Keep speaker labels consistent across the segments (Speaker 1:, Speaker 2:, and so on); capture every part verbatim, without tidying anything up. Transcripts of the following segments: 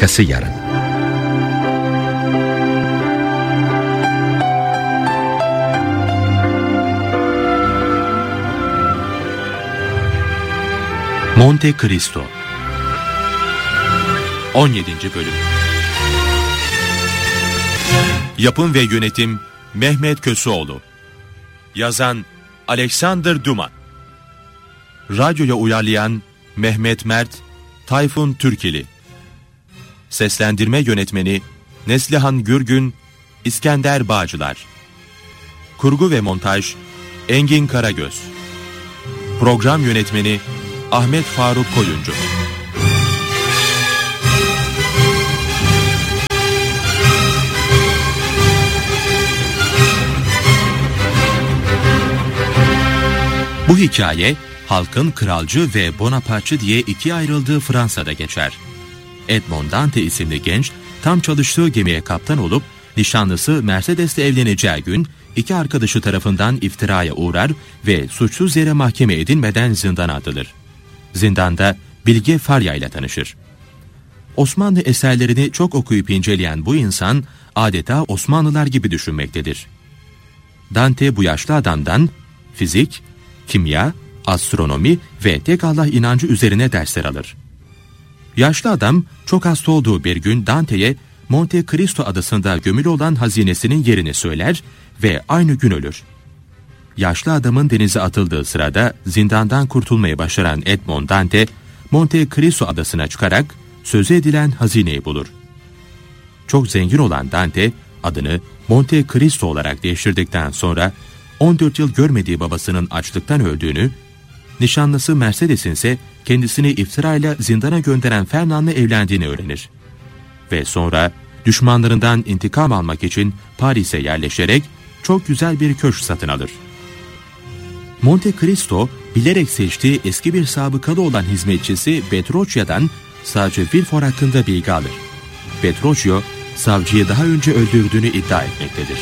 Speaker 1: Arkası yarın. Monte Cristo on yedinci Bölüm. Yapım ve yönetim Mehmet Köseoğlu. Yazan Alexander Dumas. Radyoya uyarlayan Mehmet Mert, Tayfun Türkili. Seslendirme yönetmeni Neslihan Gürgün, İskender Bağcılar. Kurgu ve montaj Engin Karagöz. Program yönetmeni Ahmet Faruk Koyuncu. Bu hikaye halkın kralcı ve Bonapartçı diye ikiye ayrıldığı Fransa'da geçer. Edmond Dante isimli genç tam çalıştığı gemiye kaptan olup nişanlısı Mercedes'le evleneceği gün iki arkadaşı tarafından iftiraya uğrar ve suçsuz yere mahkeme edilmeden zindana atılır. Zindanda Bilge Farya ile tanışır. Osmanlı eserlerini çok okuyup inceleyen bu insan adeta Osmanlılar gibi düşünmektedir. Dante bu yaşlı adamdan fizik, kimya, astronomi ve tek Allah inancı üzerine dersler alır. Yaşlı adam çok hasta olduğu bir gün Dante'ye Monte Cristo adasında gömülü olan hazinesinin yerini söyler ve aynı gün ölür. Yaşlı adamın denize atıldığı sırada zindandan kurtulmayı başaran Edmond Dante, Monte Cristo adasına çıkarak sözü edilen hazineyi bulur. Çok zengin olan Dante, adını Monte Cristo olarak değiştirdikten sonra on dört yıl görmediği babasının açlıktan öldüğünü, nişanlısı Mercedes'in ise kendisini iftirayla zindana gönderen Fernand'la evlendiğini öğrenir. Ve sonra düşmanlarından intikam almak için Paris'e yerleşerek çok güzel bir köşk satın alır. Monte Cristo, bilerek seçtiği eski bir sabıkalı olan hizmetçisi Petruccia'dan savcı Villefort hakkında bilgi alır. Petruccio, savcıyı daha önce öldürdüğünü iddia etmektedir.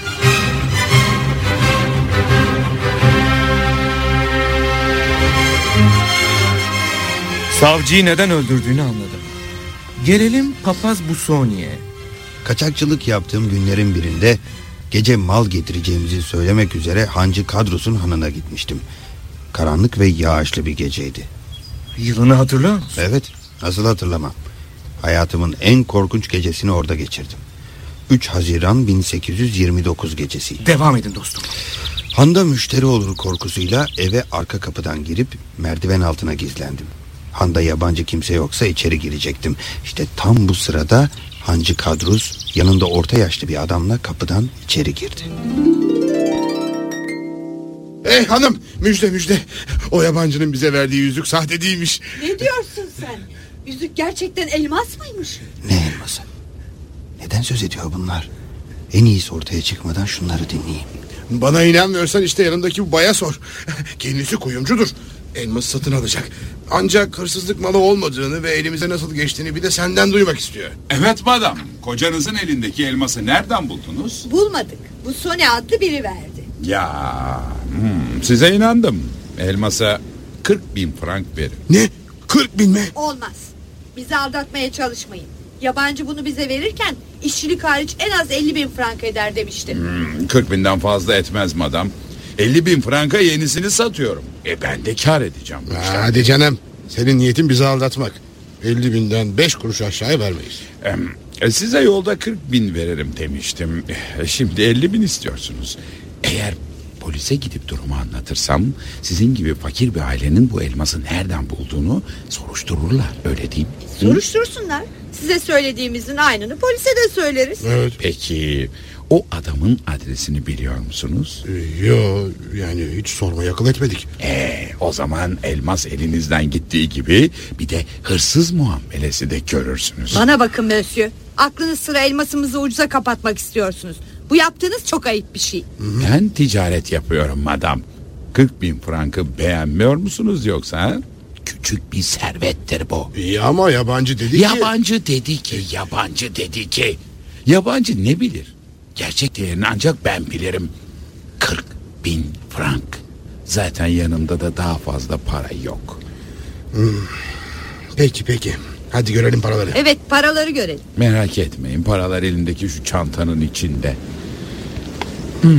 Speaker 2: Savcıyı neden öldürdüğünü anladım. Gelelim Papaz Busoni'ye.
Speaker 3: Kaçakçılık yaptığım günlerin birinde gece mal getireceğimizi söylemek üzere Hancı Kadros'un hanına gitmiştim. Karanlık ve yağışlı bir geceydi.
Speaker 2: Yılını hatırlıyor musun?
Speaker 3: Evet, nasıl hatırlamam. Hayatımın en korkunç gecesini orada geçirdim. üç Haziran bin sekiz yüz yirmi dokuz gecesiydi.
Speaker 2: Devam edin dostum.
Speaker 3: Handa müşteri olur korkusuyla eve arka kapıdan girip merdiven altına gizlendim. Handa yabancı kimse yoksa içeri girecektim. İşte tam bu sırada Hancı Kadros yanında orta yaşlı bir adamla kapıdan içeri girdi.
Speaker 4: Ey hanım, müjde müjde. O yabancının bize verdiği yüzük sahte değilmiş.
Speaker 5: Ne diyorsun sen? Yüzük gerçekten elmas mıymış?
Speaker 3: Ne elması? Neden söz ediyor bunlar? En iyisi ortaya çıkmadan şunları dinleyeyim.
Speaker 4: Bana inanmıyorsan işte yanındaki bu baya sor. Kendisi kuyumcudur. Elması satın alacak. Ancak hırsızlık malı olmadığını ve elimize nasıl geçtiğini bir de senden duymak istiyor.
Speaker 6: Evet madam. Kocanızın elindeki elması nereden buldunuz?
Speaker 5: Bulmadık. Bu Sony adlı biri verdi.
Speaker 6: Ya hmm, size inandım. Elmasa kırk bin frank verin.
Speaker 4: Ne? kırk bin mi?
Speaker 5: Olmaz. Bizi aldatmaya çalışmayın. Yabancı bunu bize verirken işçilik hariç en az elli bin frank eder demişti.
Speaker 6: Hmm, kırk binden fazla etmez madam. elli bin franka yenisini satıyorum. E ben de kar edeceğim.
Speaker 4: Aa, hadi canım. Senin niyetin bizi aldatmak. elli binden beş kuruş aşağıya vermeyiz.
Speaker 6: E, size yolda kırk bin veririm demiştim. E, şimdi elli bin istiyorsunuz. Eğer polise gidip durumu anlatırsam sizin gibi fakir bir ailenin bu elması nereden bulduğunu soruştururlar, öyle değil mi?
Speaker 5: Soruştursunlar. Size söylediğimizin aynını polise de söyleriz.
Speaker 4: Evet.
Speaker 6: Peki o adamın adresini biliyor musunuz?
Speaker 4: Ee, yo, yani hiç sormaya akıl etmedik.
Speaker 6: Ee, o zaman elmas elinizden gittiği gibi bir de hırsız muamelesi de görürsünüz.
Speaker 5: Bana bakın Mösyö. Aklınız sıra elmasımızı ucuza kapatmak istiyorsunuz. Bu yaptığınız çok ayıp bir şey.
Speaker 6: Ben ticaret yapıyorum madam. kırk bin frankı beğenmiyor musunuz yoksa? Ha? Küçük bir servettir bu.
Speaker 4: İyi ama yabancı dedi ki...
Speaker 6: Yabancı dedi ki, yabancı dedi ki. Yabancı ne bilir? Gerçek değerini ancak ben bilirim. kırk bin frank. Zaten yanımda da daha fazla para yok.
Speaker 4: Hmm. Peki peki. Hadi görelim paraları.
Speaker 5: Evet, paraları görelim.
Speaker 6: Merak etmeyin, paralar elindeki şu çantanın içinde. Hmm.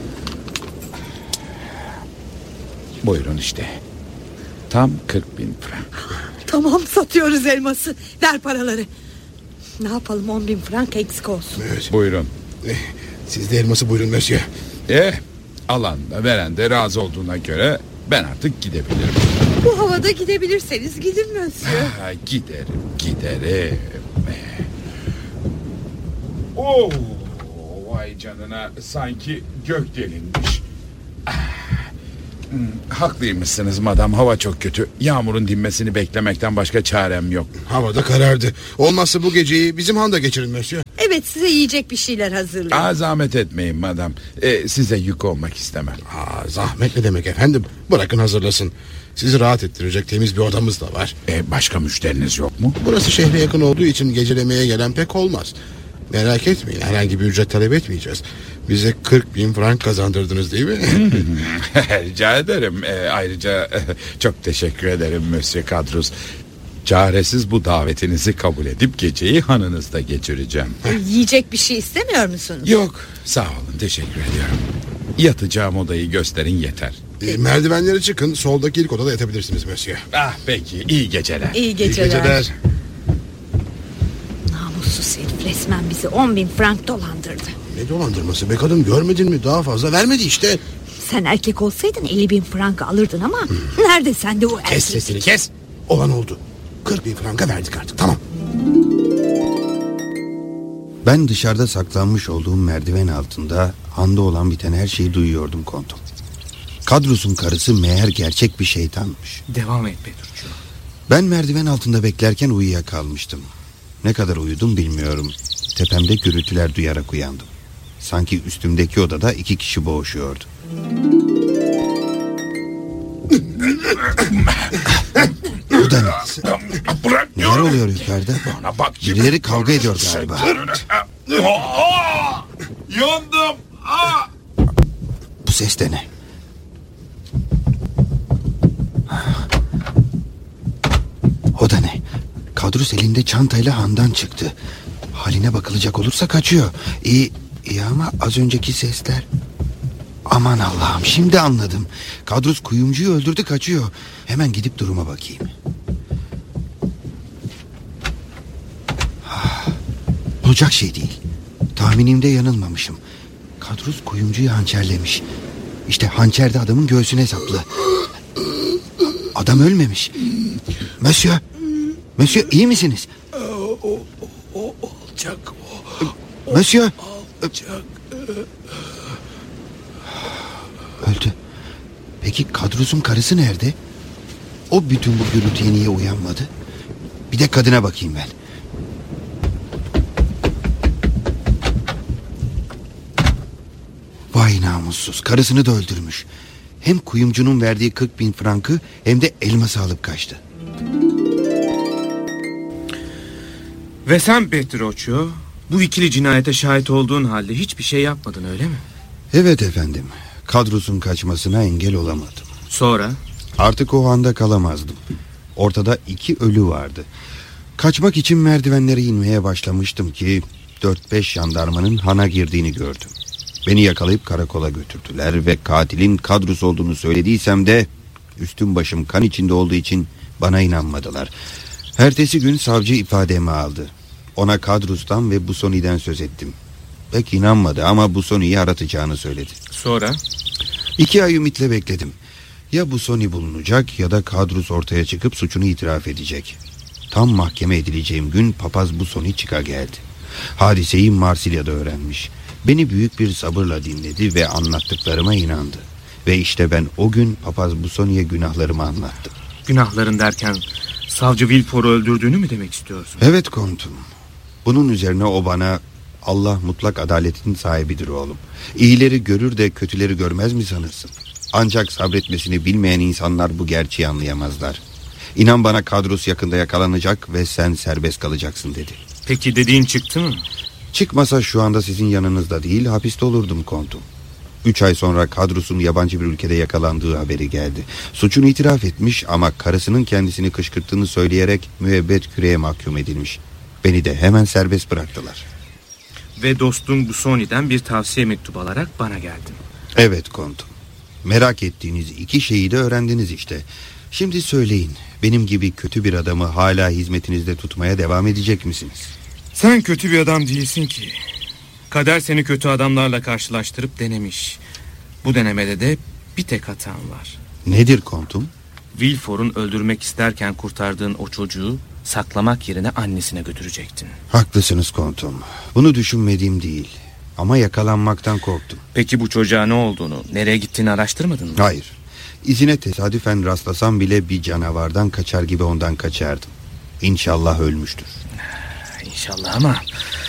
Speaker 6: Buyurun işte. Tam kırk bin frank.
Speaker 5: Tamam, satıyoruz elması. Ver paraları. Ne yapalım, on bin frank eksik olsun.
Speaker 4: Evet.
Speaker 6: Buyurun.
Speaker 4: Eh, Siz de elması buyurun monsieur.
Speaker 6: Eh, alan da veren de razı olduğuna göre ben artık gidebilirim.
Speaker 5: Bu havada gidebilirseniz gidin monsieur.
Speaker 6: Ha, giderim, giderim. Oo, vay canına, sanki gök delinmiş. Hmm, haklıymışsınız madam, hava çok kötü. Yağmurun dinmesini beklemekten başka çarem yok.
Speaker 4: Havada karardı. Olmazsa bu geceyi bizim handa geçirin monsieur.
Speaker 5: Evet, size yiyecek bir şeyler hazırlayın.
Speaker 6: Aa, zahmet etmeyin madam. Ee, size yük olmak istemem.
Speaker 4: Aa, zahmet ne demek efendim? Bırakın hazırlasın. Sizi rahat ettirecek temiz bir odamız da var.
Speaker 6: Ee, başka müşteriniz yok mu?
Speaker 4: Burası şehre yakın olduğu için gecelemeye gelen pek olmaz. Merak etmeyin, herhangi bir ücret talep etmeyeceğiz. Bize kırk bin frank kazandırdınız değil mi?
Speaker 6: Rica ederim. Ee, ayrıca çok teşekkür ederim Monsieur Kadrus. Çaresiz bu davetinizi kabul edip geceyi hanınızda geçireceğim.
Speaker 5: Yiyecek bir şey istemiyor musunuz?
Speaker 6: Yok, sağ olun, teşekkür ediyorum. Yatacağım odayı gösterin yeter.
Speaker 4: E, merdivenlere çıkın, soldaki ilk odada yatabilirsiniz monsieur.
Speaker 6: Ah peki, iyi geceler.
Speaker 5: İyi
Speaker 4: İyi
Speaker 5: geceler.
Speaker 4: geceler.
Speaker 5: Namussuz herif resmen bizi on bin frank dolandırdı.
Speaker 4: Ne dolandırması be kadın, görmedin mi? Daha fazla vermedi işte.
Speaker 5: Sen erkek olsaydın elli bin frank alırdın ama hmm. nerede sende o erkek?
Speaker 4: Kes sesini kes. Olan oldu. kırk bin franka verdik artık, tamam.
Speaker 3: Ben dışarıda saklanmış olduğum merdiven altında handa olan biten her şeyi duyuyordum kontum. Kadrus'un karısı meğer gerçek bir şeytanmış.
Speaker 2: Devam et Petruccio.
Speaker 3: Ben merdiven altında beklerken uyuyakalmıştım. Ne kadar uyudum bilmiyorum. Tepemde gürültüler duyarak uyandım. Sanki üstümdeki odada iki kişi boğuşuyordu. Bu da ne?
Speaker 6: Bırak.
Speaker 3: Neler oluyor yukarıda?
Speaker 6: Bana bak.
Speaker 3: Birileri kavga ediyor galiba.
Speaker 6: Yandım.
Speaker 3: Bu ses de ne? O da ne? Kadrus elinde çantayla handan çıktı. Haline bakılacak olursa kaçıyor. İyi, iyi ama az önceki sesler... Aman Allah'ım, şimdi anladım. Kadrus kuyumcuyu öldürdü, kaçıyor. Hemen gidip duruma bakayım. Olacak şey değil. Tahminimde yanılmamışım. Kadrus kuyumcuyu hançerlemiş. İşte hançer de adamın göğsüne saplı. Adam ölmemiş. Monsieur, Monsieur iyi misiniz?
Speaker 6: O, o, o olacak o.
Speaker 3: Monsieur.
Speaker 6: Olacak.
Speaker 3: Öldü. Peki Kadrus'un karısı nerede? O bütün bu gürültüye niye uyanmadı? Bir de kadına bakayım ben. Vay namussuz, karısını da öldürmüş. Hem kuyumcunun verdiği kırk bin frankı hem de elması alıp kaçtı.
Speaker 2: Ve sen Petruccio, bu ikili cinayete şahit olduğun halde hiçbir şey yapmadın, öyle mi?
Speaker 3: Evet efendim. Kadrus'un kaçmasına engel olamadım.
Speaker 2: Sonra?
Speaker 3: Artık o anda kalamazdım. Ortada iki ölü vardı. Kaçmak için merdivenlere inmeye başlamıştım ki dört beş jandarmanın hana girdiğini gördüm. Beni yakalayıp karakola götürdüler ve katilin Kadrus olduğunu söylediysem de üstüm başım kan içinde olduğu için bana inanmadılar. Ertesi gün savcı ifademi aldı. Ona Kadrus'tan ve Busoni'den söz ettim. Pek inanmadı ama Busoni'yi aratacağını söyledi.
Speaker 2: Sonra?
Speaker 3: İki ay ümitle bekledim. Ya Busoni bulunacak ya da Kadrus ortaya çıkıp suçunu itiraf edecek. Tam mahkeme edileceğim gün papaz Busoni çıka geldi. Hadiseyi Marsilya'da öğrenmiş. Beni büyük bir sabırla dinledi ve anlattıklarıma inandı. Ve işte ben o gün papaz Busoni'ye günahlarımı anlattım.
Speaker 2: Günahların derken savcı Villefort'u öldürdüğünü mü demek istiyorsun?
Speaker 3: Evet kontum. Bunun üzerine o bana Allah mutlak adaletin sahibidir oğlum. İyileri görür de kötüleri görmez mi sanırsın? Ancak sabretmesini bilmeyen insanlar bu gerçeği anlayamazlar. İnan bana Kadrus yakında yakalanacak ve sen serbest kalacaksın dedi.
Speaker 2: Peki dediğin çıktı mı?
Speaker 3: Çıkmasa şu anda sizin yanınızda değil hapiste olurdum kontum. Üç ay sonra Kadrus'un yabancı bir ülkede yakalandığı haberi geldi. Suçunu itiraf etmiş ama karısının kendisini kışkırttığını söyleyerek müebbet küreye mahkum edilmiş. Beni de hemen serbest bıraktılar.
Speaker 2: Ve dostum Busoni'den bir tavsiye mektubu alarak bana geldin.
Speaker 3: Evet kontum. Merak ettiğiniz iki şeyi de öğrendiniz işte. Şimdi söyleyin, benim gibi kötü bir adamı hala hizmetinizde tutmaya devam edecek misiniz?
Speaker 2: Sen kötü bir adam değilsin ki. Kader seni kötü adamlarla karşılaştırıp denemiş. Bu denemede de bir tek hatan var.
Speaker 3: Nedir kontum?
Speaker 2: Villefort'un öldürmek isterken kurtardığın o çocuğu saklamak yerine annesine götürecektin.
Speaker 3: Haklısınız kontum. Bunu düşünmediğim değil. Ama yakalanmaktan korktum.
Speaker 2: Peki bu çocuğa ne olduğunu, nereye gittiğini araştırmadın mı?
Speaker 3: Hayır. İzine tesadüfen rastlasam bile bir canavardan kaçar gibi ondan kaçardım. İnşallah ölmüştür.
Speaker 2: İnşallah ama